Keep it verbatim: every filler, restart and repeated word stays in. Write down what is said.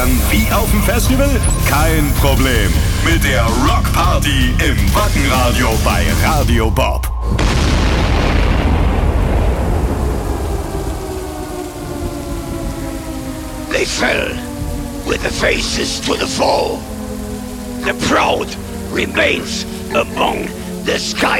feiern wie auf dem Festival? Kein Problem. Mit der Rockparty im Wackenradio bei Radio Bob. They fell with their faces to the fall. The proud remains among the sky